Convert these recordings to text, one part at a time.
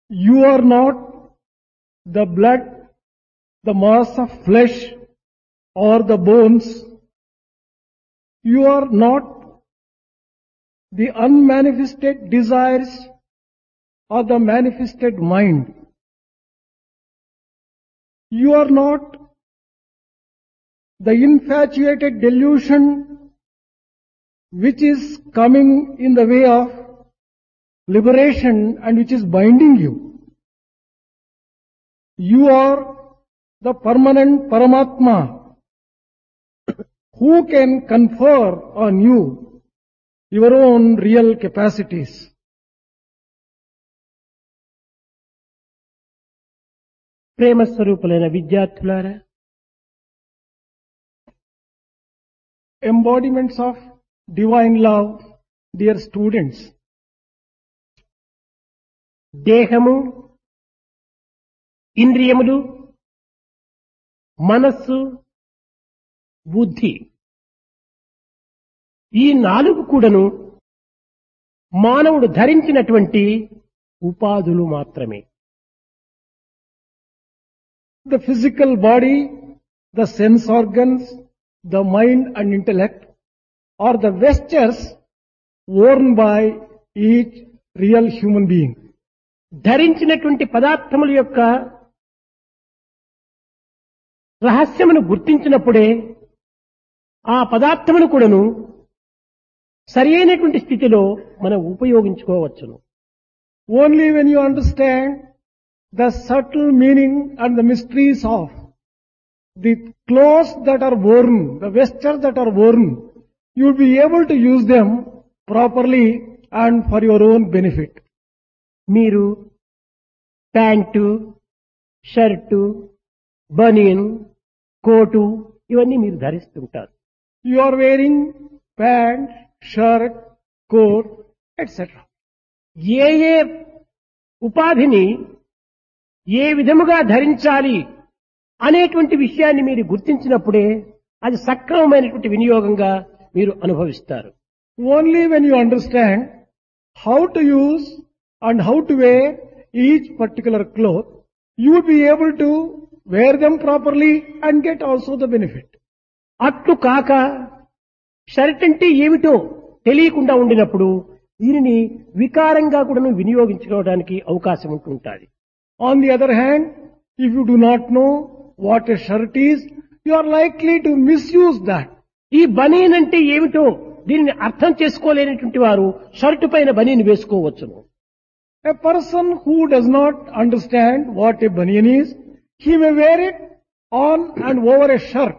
You are not the blood, the mass of flesh or the bones. You are not the unmanifested desires or the manifested mind. You are not the infatuated delusion which is coming in the way of liberation and which is binding you. You are the permanent Paramatma who can confer on you your own real capacities. ప్రేమ స్వరూపులైన విద్యార్థులారా, Embodiments of divine love, dear students. దేహము, ఇంద్రియములు, మనస్సు, బుద్ధి ఈ నాలుగు కూడాను మానవుడు ధరించినటువంటి ఉపాధులు మాత్రమే. The physical body, the sense organs, the mind and intellect are the vestures worn by each real human being. ధరించినటువంటి పదార్థముల యొక్క రహస్యమును గుర్తించినప్పుడే ఆ పదార్థమును కూడాను సరి అయినటువంటి స్థితిలో మనం ఉపయోగించుకోవచ్చును. Only when you understand the subtle meaning and the mysteries of the clothes that are worn, the vestures that are worn, you will be able to use them properly and for your own benefit. మీరు pant, shirt, బనియన్, coat ఇవన్నీ మీరు ధరిస్తుంటారు. You are wearing pant, shirt, coat, etc. ఏ ఏ ఉపాధిని ఏ విధముగా ధరించాలి అనేటువంటి విషయాన్ని మీరు గుర్తించినప్పుడే అది సక్రమమైనటువంటి వినియోగంగా మీరు అనుభవిస్తారు. Only when you understand how to use and how to wear each particular cloth, you will be able to wear them properly and get also the benefit. అట్లు కాక షర్ట్ అంటే ఏమిటో తెలియకుండా ఉండినప్పుడు దీనిని వికారంగా కూడా వినియోగించుకోవడానికి అవకాశం ఉంటుంటుంది. On the other hand, if you do not know what a shirt is, you are likely to misuse that. ఈ బనీన్ అంటే ఏమిటో దీనిని అర్థం చేసుకోలేనటువంటి వారు షర్టు పైన బనీన్ వేసుకోవచ్చును. A person who does not understand what a banian is, he may wear it on and over a shirt.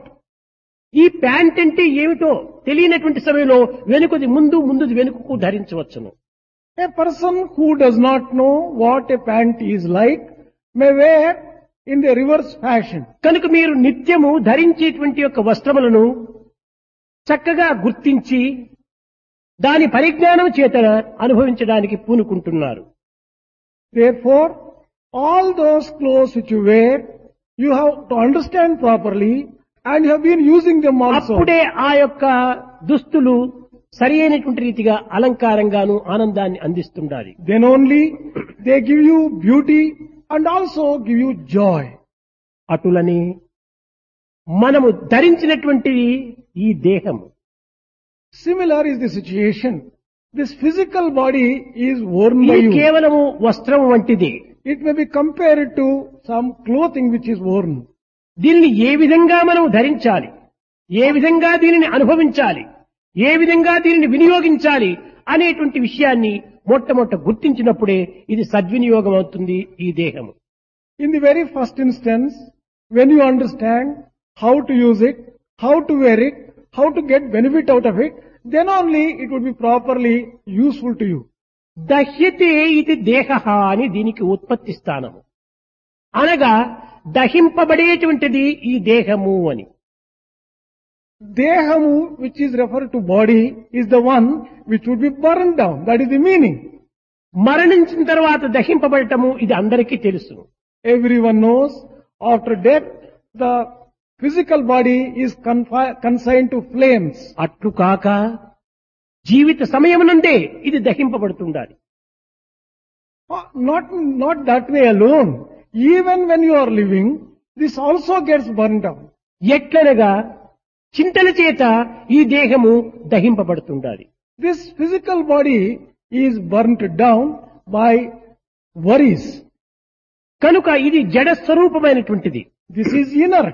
ఈ pant అంటే ఏమిటో తెలియనటువంటి సమయంలో వెనుకది ముందు, ముందుది వెనుకకు ధరించవచ్చును. A person who does not know what a pant is like may wear in the reverse fashion. కనుక మీరు నిత్యము ధరించేటువంటి యొక్క వస్త్రములను చక్కగా గుర్తించి దాని పరిజ్ఞానం చేత అనుభవించడానికి పూనుకుంటున్నారు. Therefore, all those clothes which you wear, you have to understand properly and you have been using them also. అప్పుడే ఆ యొక్క దుస్తులు సరి అయినటువంటి రీతిగా అలంకారంగాను ఆనందాన్ని అందిస్తుండాలి. Then only they give you beauty and also give you joy. అటులని మనము ధరించినటువంటి ఈ దేహము Similar is the situation. This physical body is worn by ఇది you. కేవలము వస్త్రం వంటిది. It may be compared to some clothing which is worn. దీనిని ఏ విధంగా మనం ధరించాలి, ఏ విధంగా దీనిని అనుభవించాలి, ఏ విధంగా దీనిని వినియోగించాలి అనేటువంటి విషయాన్ని మొట్టమొదట గుర్తించినప్పుడే ఇది సద్వినియోగం అవుతుంది ఈ దేహము. In the very first instance, when you understand how to use it, how to wear it, how to get benefit out of it, then only it would be properly useful to you. దహ్యతే ఇది దేహః అని దీనికి ఉత్పత్తి స్థానము. అనగా దహింపబడేటువంటిది ఈ దేహము అని. Dehamu, which is referred to body, is the one which would be burned down. That is the meaning. మరణించిన తర్వాత దహింపబడటము ఇది అందరికీ తెలుసు. Everyone knows after death, the physical body is consigned to flames. అట్లు కాక జీవిత సమయం నుండే ఇది దహింపబడుతుండాలి. Not that way alone. Even when you are living, this also gets burnt out. ఎట్లనగా చింతల చేత ఈ దేహము దహింపబడుతుండాలి. This physical body is burnt down by worries. కనుక ఇది జడ స్వరూపమైనటువంటిది. This is inert.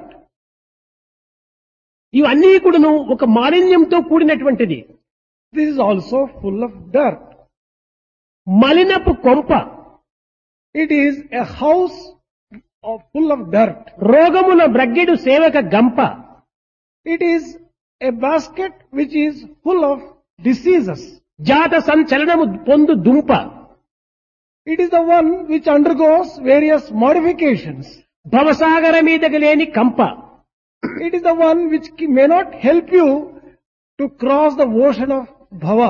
ఇవన్నీ కూడాను ఒక మాలిన్యంతో కూడినటువంటిది. This is also full of dirt. మలినపు కొంప. It is a house full of dirt. రోగముల బ్రగ్గెడు సేవక గంప. It is a basket which is full of diseases. జాత సంచలనము పొందు దుంప. It is the one which undergoes various modifications. భవసాగర మీదకి లేని కంప. It is the one which may not help you to cross the ocean of bhava.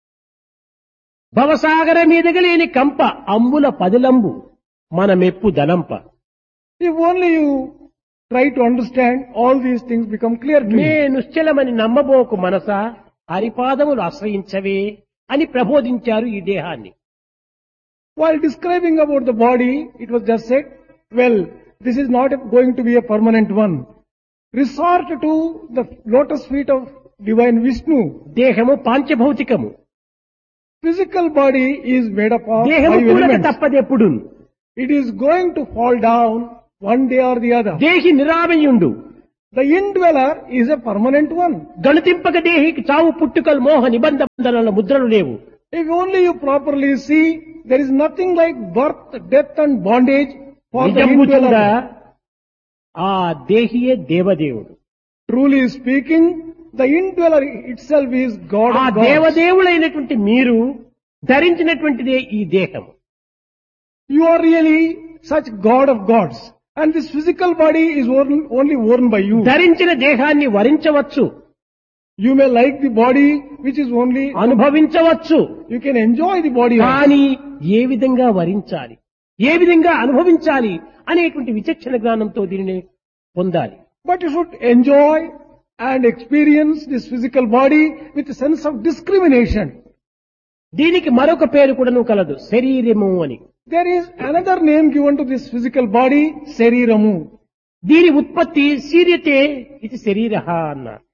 భవసాగర మీదకి లేని కంప అంబుల పదిలంబు మన మెప్పు దనంప. If only you try to understand, all these things become clear to నే you. నిశ్చలమని నమ్మబోకు మనసా హరిపాదములు ఆశ్రయించవే అని ప్రబోధించారు ఈ దేహాన్ని. While describing about the body, it was just said, well, this is not going to be a permanent one. Resort to the lotus feet of divine Vishnu. దేహము పాంచభౌతికము. Physical body is made up of దేహము 5 కూడక elements. తప్పదెప్పుడు. It is going to fall down one day or the other. దేహి నిరామయుండు. The indweller is a permanent one. గణతింపక దేహికి చావు పుట్టుకలు మోహ నిబంధనల ముద్రలు లేవు. If only you properly see, there is nothing like birth, death and bondage for the నిజంబు చూడ indweller. ఆ దేహియే దేవదేవుడు. Truly speaking, the indweller itself is God ఆ of gods. దేవదేవులైనటువంటి మీరు ధరించినటువంటిదే ఈ దేహం. You are really such God of gods. And this physical body is only worn by you. ధరించిన దేహాన్ని వరించవచ్చు, You may like the body which is only, అనుభవించవచ్చు. you can enjoy the body. కానీ ఏ విధంగా వరించాలి, ఏ విధంగా అనుభవించాలి అనేటువంటి విచక్షణ జ్ఞానంతో దీనిని పొందాలి. But you should enjoy and experience this physical body with a sense of discrimination. దీనికి మరొక పేరు కూడాను కలదు, శరీరము అని. There is another name given to this physical body, Sariramu. దీని ఉత్పత్తి శీర్యతే ఇది శరీరః అన్నారు.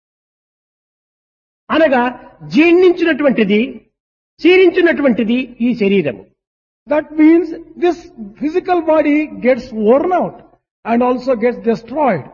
అనగా జీర్ణించినటువంటిది, క్షీణించినటువంటిది ఈ శరీరము. That means this physical body gets worn out and also gets destroyed.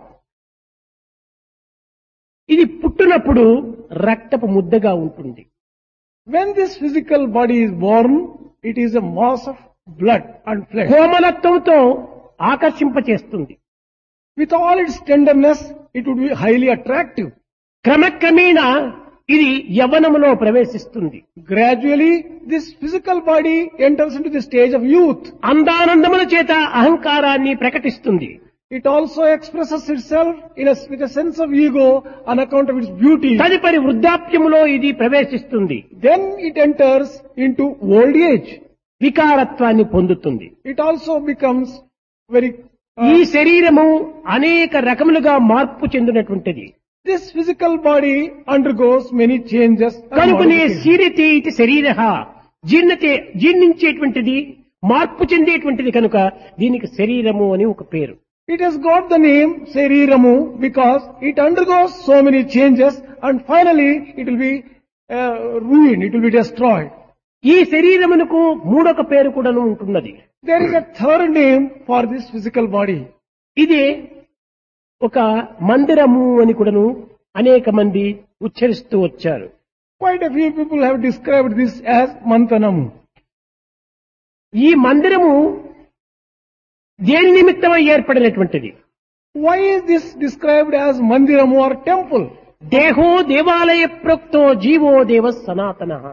ఇది పుట్టినప్పుడు రక్తపు ముద్దగా ఉంటుంది. When this physical body is born, it is a mass of blood and flesh. కోమలత్వంతో ఆకర్షింపచేస్తుంది. With all its tenderness, it would be highly attractive. క్రమక్రమేణా ఇది యవ్వనములో ప్రవేశిస్తుంది. Gradually, this physical body enters into the stage of youth. అందానందముల చేత అహంకారాన్ని ప్రకటిస్తుంది. It also expresses itself with a sense of ego on account of its beauty. తదుపరి వృద్ధాప్యములో ఇది ప్రవేశిస్తుంది. Then it enters into old age. వికారత్వాన్ని పొందుతుంది. It also becomes very... ఈ శరీరము అనేక రకములుగా మార్పు చెందినటువంటిది. This physical body undergoes many changes. and కనుకనే modifications. శీర్యతే ఇది శరీరః, జీర్ణించేటువంటిది, మార్పు చెందేటువంటిది కనుక దీనికి శరీరము అని ఒక పేరు. It has got the name Sariramu because it undergoes so many changes and finally it will be ruined, it will be destroyed. ఈ శరీరమునకు మూడొక పేరు కూడాను ఉంటున్నది. There is a third name for this physical body. ఇది ఒక మందిరము అని కూడాను అనేక మంది ఉచ్చరిస్తూ వచ్చారు. Quite a few people have described this as Mantanamu. ఈ మందిరము దేని నిమిత్తమై ఏర్పడినటువంటిది? Why is this described as Mandiramu or temple? దేహో దేవాలయ ప్రోక్తో జీవో దేవ సనాతనః.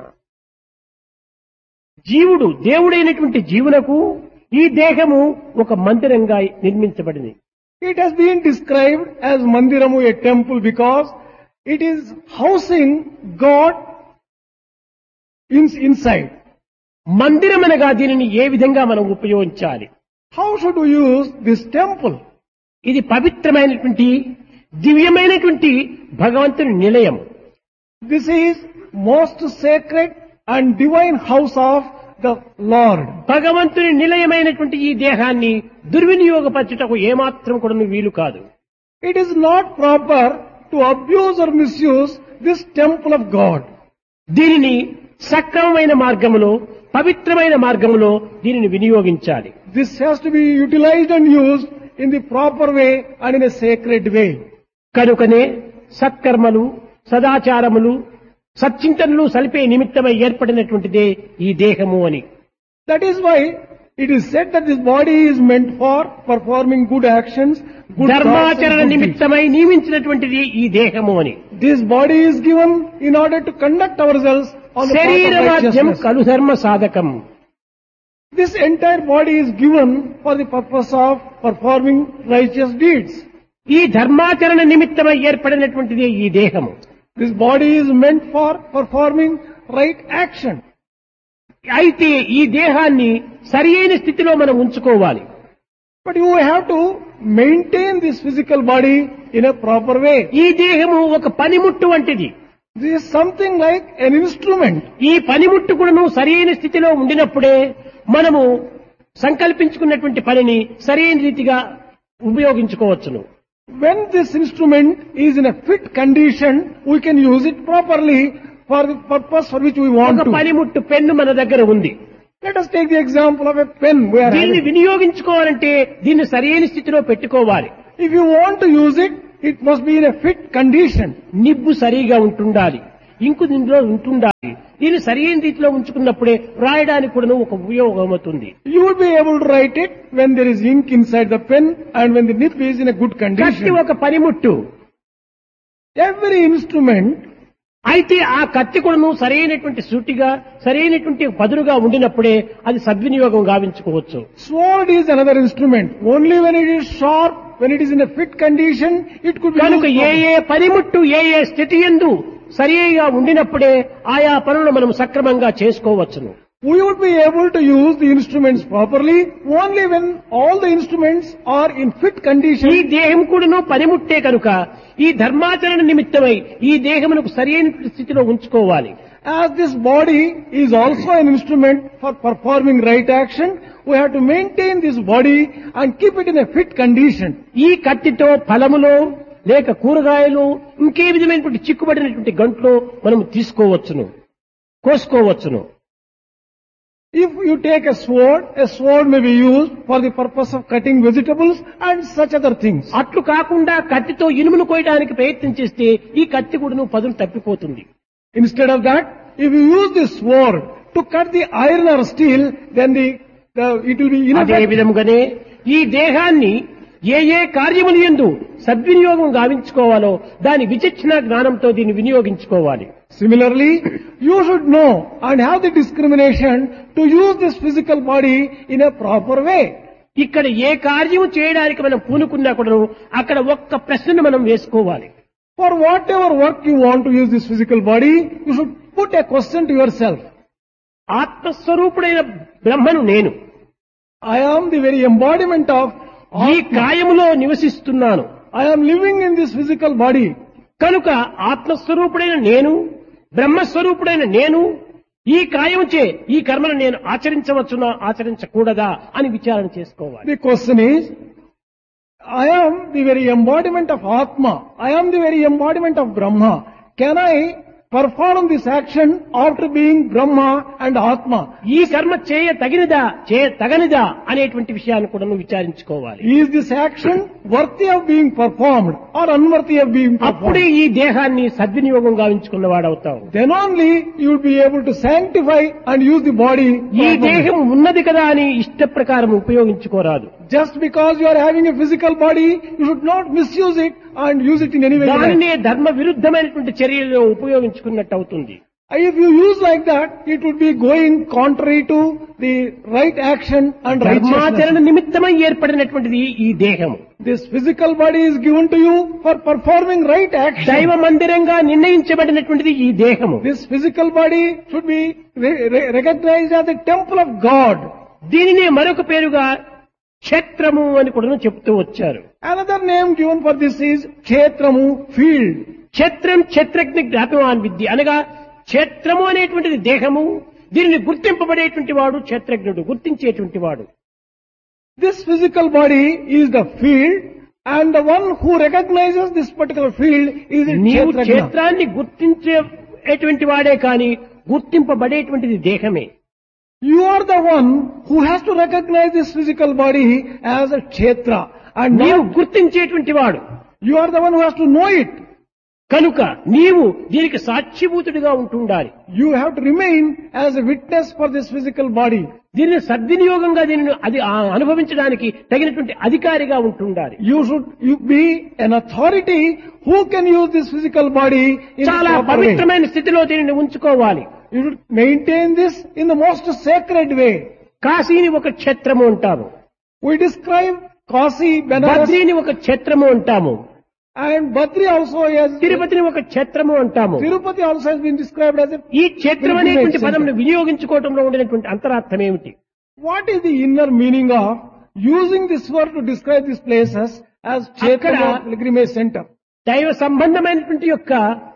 జీవుడు దేవుడైనటువంటి జీవునకు ఈ దేహము ఒక మందిరంగా నిర్మించబడింది. It has been described as Mandiramu, a temple, because it is housing God inside. మందిరమనగా దీనిని ఏ విధంగా మనం ఉపయోగించాలి? How should we use this temple? ఇది పవిత్రమైనటువంటి దివ్యమైనటువంటి భగవంతుని నిలయం. This is most sacred and divine house of the Lord. భగవంతుని నిలయమైనటువంటి ఈ దేహాన్ని దుర్వినియోగపరచుటకు ఏమాత్రం కూడా వీలు కాదు. It is not proper to abuse or misuse this temple of God. దీనిని సక్రమమైన మార్గములో, పవిత్రమైన మార్గములో దీనిని వినియోగించాలి. This has to be utilized and used in the proper way and in a sacred way. కనుకనే సత్కర్మలు, సదాచారములు, సచ్చింతనలు సలిపే నిమిత్తమై ఏర్పడినటువంటిదే ఈ దేహము అని. That is why it is said that this body is meant for performing good actions, good thoughts ధర్మాచరణ and good deeds. నిమిత్తమై నియమించినటువంటిది ఈ దేహము అని. This body is given in order to conduct ourselves on the path of శరీరవాద్యం righteousness. కలు ధర్మ సాధకం. This entire body is given for the purpose of performing righteous deeds. ఈ ధర్మాచరణ నిమిత్తమై ఏర్పడినటువంటిది ఈ దేహము. This body is meant for performing right action. అయితే ఈ దేహాన్ని సరి అయిన స్థితిలో మనం ఉంచుకోవాలి. But you have to maintain this physical body in a proper way. ఈ దేహము ఒక పనిముట్టు వంటిది. This is something like an instrument. ఈ పనిముట్టు కూడాను సరి అయిన స్థితిలో ఉండినప్పుడే మనము సంకల్పించుకున్నటువంటి పనిని సరైన రీతిగా ఉపయోగించుకోవచ్చును. When this instrument is in a fit condition, we can use it properly for the purpose for which we want ఒక to. పనిముట్టు పెన్ను మన దగ్గర ఉంది. Let us take the example of a pen. దీన్ని వినియోగించుకోవాలంటే దీన్ని సరైన స్థితిలో పెట్టుకోవాలి. If you want to use it, it must be in a fit condition. Nib సరిగా ఉంటుండాలి, ఇంకు దీనిలో ఉంటుండాలి. దీన్ని సరైన రీతిలో ఉంచుకున్నప్పుడే రాయడానికి కూడా ఒక ఉపయోగం అవుతుంది. You will be able to write it when there is ink inside the pen and when the nib is in a good కత్తి condition. ఒక పనిముట్టు. Every instrument, అయితే ఆ కత్తి కూడాను సరైనటువంటి సూటిగా, సరైనటువంటి పదునుగా ఉండినప్పుడే అది సద్వినియోగం గావించుకోవచ్చు. sword is another instrument. Only when it is sharp, when it is in a fit condition, it could be కనుక used ఏ properly. ఏ పనిముట్టు ఏ ఏ స్థితి యందు సరిగా ఉండినప్పుడే ఆయా పనులను మనం సక్రమంగా చేసుకోవచ్చును. We would be able to use the instruments properly only when all the instruments are in fit ఈ condition. దేహం కూడాను పనిముట్టే కనుక ఈ ధర్మాచరణ నిమిత్తమై ఈ దేహమునకు సరైన స్థితిలో ఉంచుకోవాలి. As this body is also an instrument for performing right action, we have to maintain this body and keep it in a fit condition. ఈ కత్తితో ఫలములో లేక కూరగాయలు ఇంకే విధమైనటువంటి చిక్కుబడినటువంటి గంటలో మనం తీసుకోవచ్చును, కోసుకోవచ్చును. If you take a sword may be used for the purpose of cutting vegetables and such other things. అట్లు కాకుండా కత్తితో ఇనుమును కోయడానికి ప్రయత్నం చేస్తే ఈ కత్తి కూడా పదును తప్పిపోతుంది. Instead of that, if you use this sword to cut the iron or steel, then it will be అదే ineffective. విధముగానే ఈ దేహాన్ని ఏ ఏ కార్యములు యందు సద్వినియోగం గావించుకోవాలో దాని విచక్షణ జ్ఞానంతో దీన్ని వినియోగించుకోవాలి. Similarly, you should know and have the discrimination to use this physical body in a proper way. ఇక్కడ ఏ కార్యము చేయడానికి మనం పూనుకున్నా కూడా అక్కడ ఒక్క ప్రశ్నను మనం వేసుకోవాలి. For whatever work you want to use this physical body, you should put a question to yourself. ఆత్మస్వరూపుడైన బ్రహ్మను నేను I am the very embodiment of ఈ కాయములో నివసిస్తున్నాను. I am living in this physical body. కనుక ఆత్మస్వరూపుడైన నేను, బ్రహ్మస్వరూపుడైన నేను ఈ కాయముచే ఈ కర్మను నేను ఆచరించవచ్చునా, ఆచరించకూడదా అని విచారణ చేసుకోవాలి. The question is, I am the very embodiment of Atma. I am the very embodiment of Brahma. Can I perform this action after being Brahma and Atma? ఈ కర్మ చేయ తగినదా, చేయ తగనిదా అనేటువంటి విషయాన్ని కూడా నువ్వు విచారించుకోవాలి. Is this action worthy of being performed or unworthy of being అప్పుడే performed? ఈ దేహాన్ని సద్వినియోగం గావించుకున్న వాడవుతావు. Then only you will be able to sanctify and use the body ఈ properly. దేహం ఉన్నది కదా అని ఇష్ట ప్రకారం ఉపయోగించుకోరాదు. Just because you are having a physical body, you should not misuse it and use it in any way. you like. దానినే ధర్మ విరుద్ధమైనటువంటి చర్యల్లో ఉపయోగించుకున్నట్టు అవుతుంది. If you use like that, it would be going contrary to the right action and ధర్మాచరణ righteousness. నిమిత్తమై ఏర్పడినటువంటిది ఈ దేహం. This physical body is given to you for performing right action. దైవ మందిరంగా నిర్ణయించబడినటువంటిది ఈ దేహము. This physical body should be recognized as the temple of God. దీనినే మరొక పేరుగా క్షేత్రము అని కూడా చెప్తూ వచ్చారు. Another name given for this is Kshetramu, field. క్షేత్రం క్షేత్రజ్ఞ జ్ఞాపవాన్ విద్య అనగా క్షేత్రము అనేటువంటిది దేహము, దీనిని గుర్తింపబడేటువంటి వాడు క్షేత్రజ్ఞుడు, గుర్తించేటువంటి వాడు. This physical body is the field, and the one who recognizes this particular field is the నీవు Kshetrajna. క్షేత్రాన్ని గుర్తించేటువంటి వాడే కాని గుర్తింపబడేటువంటిది దేహమే. You are the one who has to recognize this physical body as a Kshetra, and నీవు not, గుర్తించేటువంటి వాడు you are the one who has to know it. కనుక నీవు దీనికి సాక్షిభూతుడిగా ఉంటుండాలి. You have to remain as a witness for this physical body. దీనిని సద్వినియోగంగా దీనిని అది అనుభవించడానికి తగినటువంటి అధికారిగా ఉంటుండాలి. You be an authority who can use this physical body in a చాలా proper way. పవిత్రమైన స్థితిలో దీనిని ఉంచుకోవాలి. You should maintain this in the most sacred way. కాశీని ఒక క్షేత్రము అంటాము, We describe Kasi, Benares, బద్రీని ఒక క్షేత్రము అంటాము, and Badri also as తిరుపతిని ఒక క్షేత్రము అంటాము. Tirupati also has been described as a. ఈ క్షేత్రం అనేటువంటి పదంను వినియోగించుకోవడంలో ఉండినటువంటి అంతరార్థం ఏమిటి? What is the inner meaning of using this word to describe these places as Kshetra Akkada- pilgrimage center? దైవ సంబంధమైనటువంటి యొక్క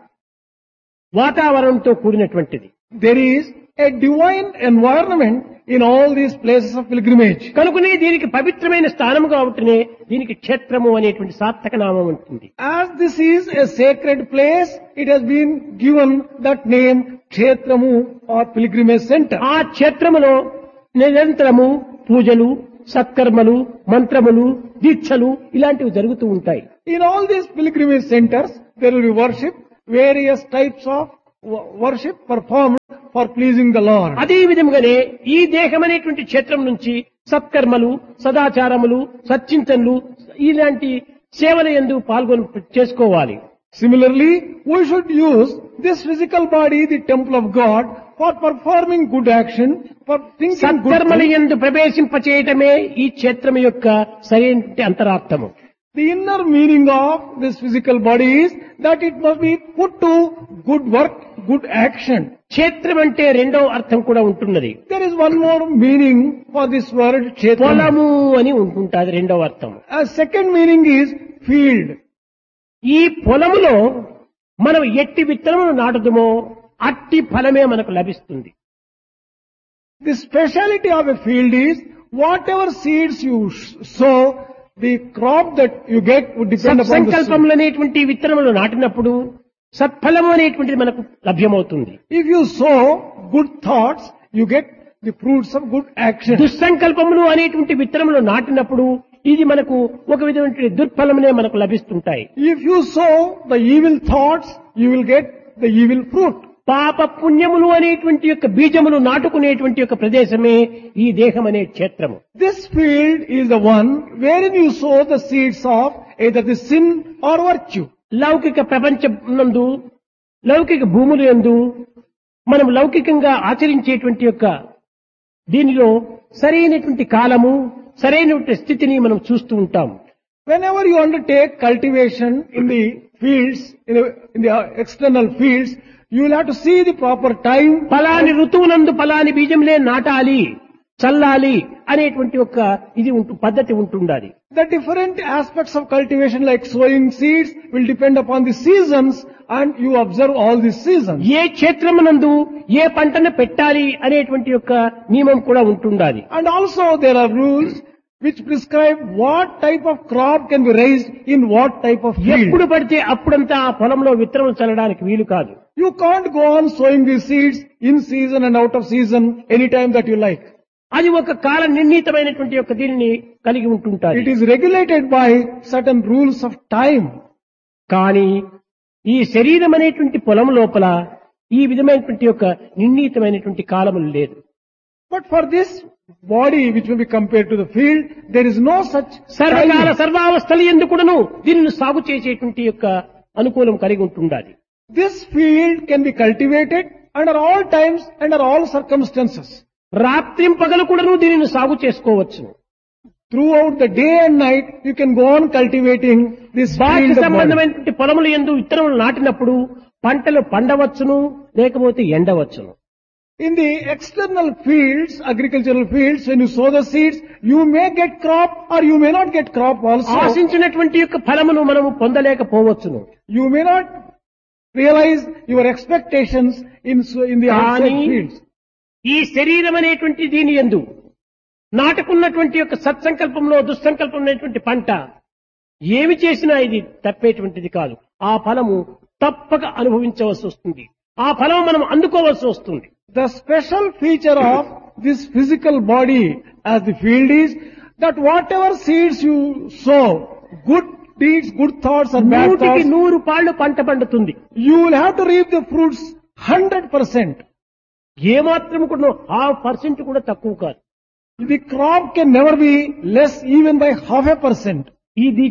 వాతావరణంతో కూడినటువంటిది. There is a divine environment in all these places of pilgrimage. కనుకనే దీనికి పవిత్రమైన స్థానం కాబట్టినే దీనికి క్షేత్రము అనేటువంటి సార్థక నామం ఉంటుంది. As this is a sacred place, it has been given that name Kshetramu or pilgrimage center. ఆ క్షేత్రములో నిరంతరము పూజలు, సత్కర్మలు, మంత్రములు, దీక్షలు ఇలాంటివి జరుగుతూ ఉంటాయి. In all these pilgrimage centers, there will be worship, various types of worship performed for pleasing the Lord. అదే విధముగానే ఈ దేహం అనేటువంటి క్షేత్రం నుంచి సత్కర్మలు, సదాచారములు, సచ్చింతనలు ఇలాంటి సేవల యందు పాల్గొని చేసుకోవాలి. Similarly, we should use this physical body, the temple of God, for performing good action, for thinking good సత్కర్మల things. యందు ప్రవేశింపచేయటమే ఈ క్షేత్రం యొక్క సరైన అంతరార్థము. The inner meaning of this physical body is that it must be put to good work, good action. క్షేత్రం అంటే రెండవ అర్థం కూడా ఉంటున్నది. There is one more meaning for this word Kshetra. పొలము అని ఉంటుంటాది రెండవ అర్థం. A second meaning is field. ఈ పొలములో మనం ఎట్టి విత్తనమును నాటుదుమో అట్టి ఫలమే మనకు లభిస్తుంది. The speciality of a field is whatever seeds you sow, the crop that you get would depend upon the seed. సంకల్పములు అనేటువంటి విత్తనములు నాటినప్పుడు సత్ఫలము అనేటువంటిది మనకు లభ్యమవుతుంది. If you sow good thoughts, you get the fruits of good action. దుస్సంకల్పములు అనేటువంటి విత్తనములు నాటినప్పుడు ఇది మనకు ఒక విధమైన దుర్ఫలమునే మనకు లభిస్తుంటాయి. If you sow the evil thoughts, you will get the evil fruit. పాప పుణ్యములు అనేటువంటి యొక్క బీజములు నాటుకునేటువంటి యొక్క ప్రదేశమే ఈ దేహం అనే క్షేత్రము. This field is the one wherein you sow the seeds of either the sin or virtue. లౌకిక ప్రపంచం నందు, లౌకిక భూముల యందు మనం లౌకికంగా ఆచరించేటువంటి యొక్క దీనిలో సరైనటువంటి కాలము, సరైనటువంటి స్థితిని మనం చూస్తూ ఉంటాం. Whenever you undertake cultivation in the fields, in the external fields, you will have to see the proper time. ఫలాని ఋతువునందు ఫలాని బీజంలే నాటాలి, చల్లాలి అనేటువంటి ఒక ఇది పద్ధతి ఉంటుండాలి. The different aspects of cultivation like sowing seeds will depend upon the seasons, and you observe all these seasons. ఏ క్షేత్రమునందు ఏ పంటను పెట్టాలి అనేటువంటి యొక్క నియమం కూడా ఉంటుండాలి. And also there are rules which prescribe what type of crop can be raised in what type of field. ఎప్పుడు పడితే అప్పుడంతా ఆ పొలంలో విత్తనం చల్లడానికి వీలు కాదు. You can't go on sowing these seeds in season and out of season anytime that you like. అది ఒక కాల నిర్ణీతమైనటువంటి యొక్క దీనిని కలిగి ఉంటుంటారు. It is regulated by certain rules of time. కానీ ఈ శరీరం అనేటువంటి పొలం లోపల ఈ విధమైనటువంటి యొక్క నిర్ణీతమైనటువంటి కాలములు లేదు. But for this body which will be compared to the field, there is no such సర్వకాల time. సర్వావస్థలు ఎందుకును దీనిని సాగు చేసేటువంటి యొక్క అనుకూలం కలిగి ఉంటుండాలి. This field can be cultivated under all times, under all circumstances. రాత్రింపగలు కూడాను దీనిని సాగు చేసుకోవచ్చు. Throughout the day and night, you can go on cultivating this బాహ్య field of body. సంబంధమైనటువంటి పొలములు యందు విత్తనములు నాటినప్పుడు పంటలు పండవచ్చును, లేకపోతే ఎండవచ్చును. In the external fields, agricultural fields, when you sow the seeds, you may get crop or you may not get crop also. ఆశించినటువంటి యొక్క ఫలమును మనము పొందలేకపోవచ్చును. You may not realize your expectations in the outside కానీ fields. ఈ శరీరం అనేటువంటి దీని యందు నాటుకున్నటువంటి యొక్క సత్సంకల్పంలో దుస్సంకల్పం అనేటువంటి పంట ఏమి చేసినా ఇది తప్పేటువంటిది కాదు. ఆ ఫలము తప్పక అనుభవించవలసి వస్తుంది. ఆ ఫలం మనం అందుకోవలసి వస్తుంది. The special feature of this physical body as the field is that whatever seeds you sow, good deeds, good thoughts or bad 100కి thoughts, 100 పాళ్ళు పంట పండుతుంది. you will have to reap the fruits 100%. ఏమాత్రం కూడా 0.5% కూడా తక్కువ కాదు. The crop can never be less even by 0.5%. ఇది